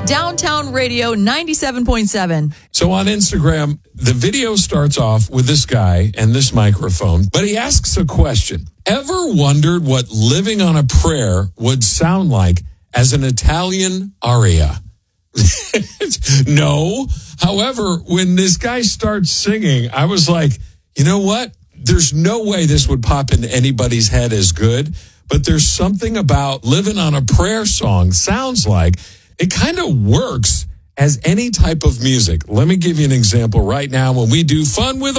Downtown Radio 97.7. So on Instagram, the video starts off with this guy and this microphone, but he asks a question. Ever wondered what living on a prayer would sound like as an Italian aria? No. However, when this guy starts singing, I was like, you know what? There's no way this would pop into anybody's head as good, but there's something about living on a prayer song sounds like it kind of works as any type of music. Let me give you an example right now when we do Fun with